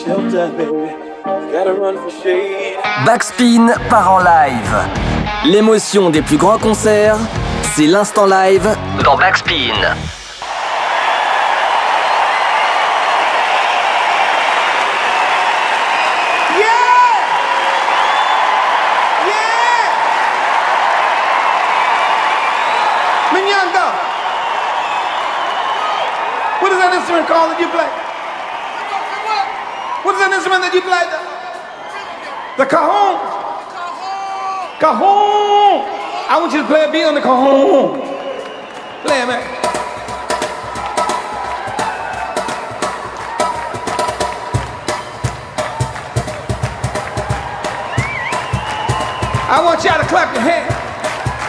Backspin part en live. L'émotion des plus grands concerts, c'est l'instant live dans Backspin. Minyanga, what is that instrument called that you play? What is that instrument that you play? The cajon. Cajon. I want you to play a beat on the cajon. Play it, man. I want y'all to clap your hands.